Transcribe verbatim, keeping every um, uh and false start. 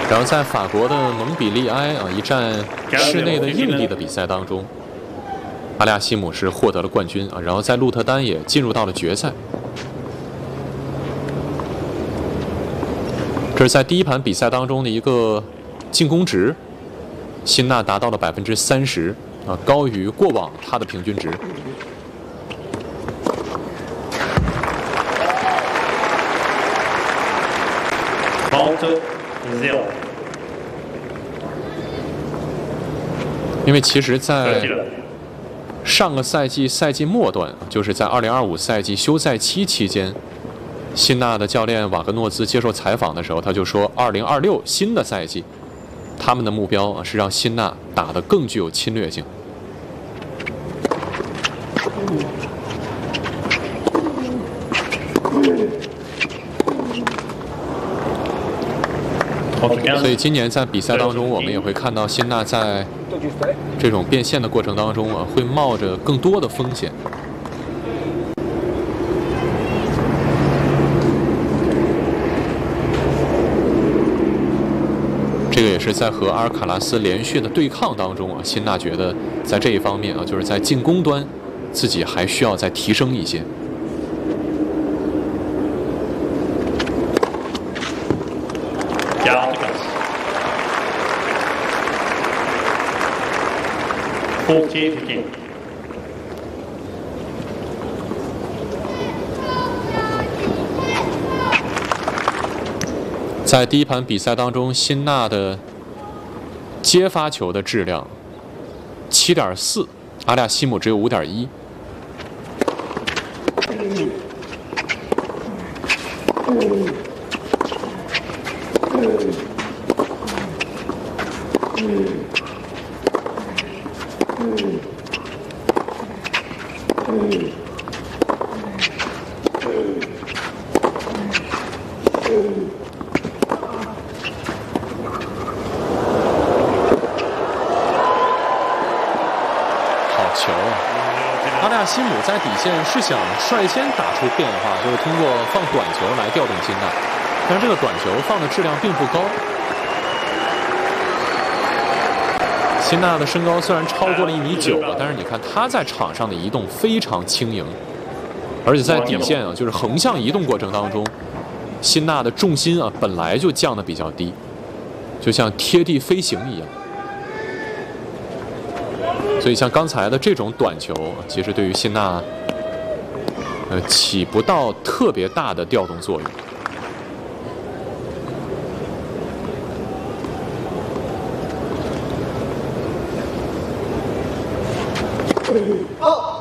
然后在法国的蒙彼利埃啊一站室内的硬地的比赛当中，阿利亚西姆是获得了冠军啊，然后在鹿特丹也进入到了决赛。这是在第一盘比赛当中的一个进攻值，辛纳达到了百分之三十啊，高于过往他的平均值。 因为其实，在上个赛季赛季末段，就是在二零二五赛季休赛期期间，辛纳的教练瓦格诺兹接受采访的时候，他就说，二零二六新的赛季，他们的目标啊是让辛纳打得更具有侵略性。 所以今年在比赛当中，我们也会看到辛纳在这种变现的过程当中啊，会冒着更多的风险。这个也是在和阿尔卡拉斯连续的对抗当中啊，辛纳觉得在这一方面啊，就是在进攻端自己还需要再提升一些。 在第一盘比赛当中，辛纳的接发球的质量七点四，阿利亚西姆只有五点一。阿利亚西姆在底线是想率先打出变化，就是通过放短球来调动辛纳，但是这个短球放的质量并不高。辛纳的身高虽然超过了一米九了，但是你看他在场上的移动非常轻盈，而且在底线啊，就是横向移动过程当中，辛纳的重心啊本来就降得比较低，就像贴地飞行一样。 所以像刚才的这种短球，其实对于辛纳，呃，起不到特别大的调动作用。 哦。